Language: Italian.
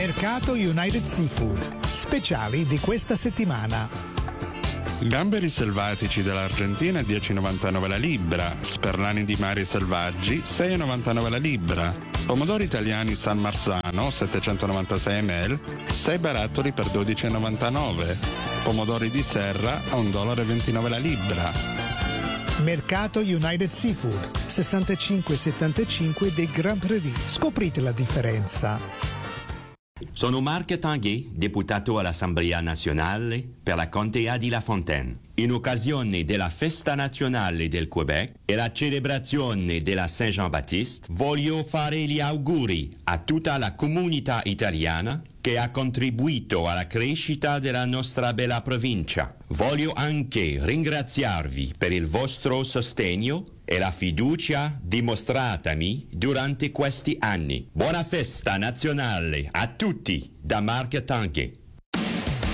Mercato United Seafood. Speciali di questa settimana. Gamberi selvatici dell'Argentina 10,99 la libra, sperlani di mari selvaggi 6,99 la libra, pomodori italiani San Marzano 796 ml, 6 barattoli per 12,99, pomodori di serra a $1,29 la libra. Mercato United Seafood 6575 dei Grand Prairie. Scoprite la differenza. Sono Marc Tanguay, deputato all'Assemblea nazionale per la contea di La Fontaine. In occasione della festa nazionale del Quebec e la celebrazione della Saint-Jean-Baptiste, voglio fare gli auguri a tutta la comunità italiana che ha contribuito alla crescita della nostra bella provincia. Voglio anche ringraziarvi per il vostro sostegno e la fiducia dimostratami durante questi anni. Buona festa nazionale a tutti da Marc Tanguay.